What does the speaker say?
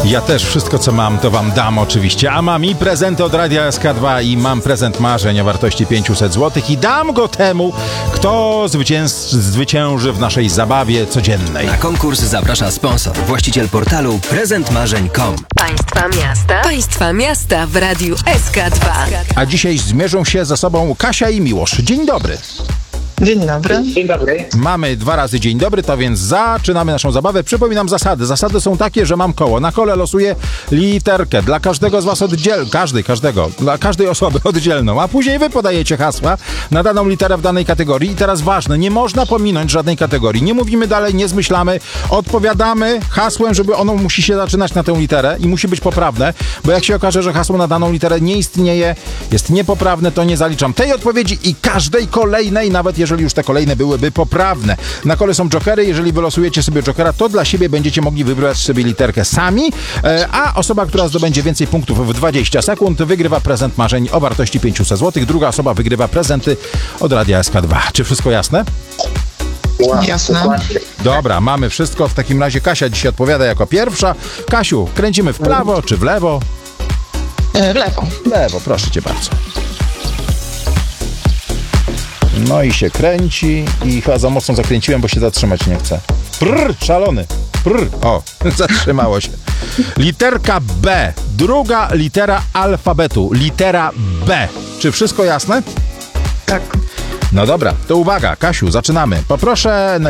Ja też wszystko, co mam, to wam dam oczywiście. A mam i prezenty od Radia SK2 i mam prezent marzeń o wartości 500 zł i dam go temu, kto zwycięży w naszej zabawie codziennej. Na konkurs zaprasza sponsor, właściciel portalu prezentmarzeń.com. Państwa miasta w Radiu SK2. A dzisiaj zmierzą się ze sobą Kasia i Miłosz. Dzień dobry. Dzień dobry. Dzień dobry. Mamy 2 razy dzień dobry, to więc zaczynamy naszą zabawę. Przypominam zasady. Zasady są takie, że mam koło. Na kole losuję literkę dla każdego z was dla każdej osoby oddzielną, a później wy podajecie hasła na daną literę w danej kategorii. I teraz ważne, nie można pominąć żadnej kategorii. Nie mówimy dalej, nie zmyślamy, odpowiadamy hasłem, żeby ono musi się zaczynać na tę literę i musi być poprawne, bo jak się okaże, że hasło na daną literę nie istnieje, jest niepoprawne, to nie zaliczam tej odpowiedzi i każdej kolejnej, nawet jeżeli już te kolejne byłyby poprawne. Na kole są jokery, jeżeli wylosujecie sobie jokera, to dla siebie będziecie mogli wybrać sobie literkę sami, a osoba, która zdobędzie więcej punktów w 20 sekund, wygrywa prezent marzeń o wartości 500 zł. Druga osoba wygrywa prezenty od Radia SK2. Czy wszystko jasne? Jasne. Dobra, mamy wszystko. W takim razie Kasia dzisiaj odpowiada jako pierwsza. Kasiu, kręcimy w prawo czy w lewo? W lewo. W lewo, proszę cię bardzo. No i się kręci i chyba za mocno zakręciłem, bo się zatrzymać nie chce. Prr, szalony. Prr. O, zatrzymało się. Literka B. Druga litera alfabetu. Litera B. Czy wszystko jasne? Tak. No dobra, to uwaga, Kasiu, zaczynamy. Poproszę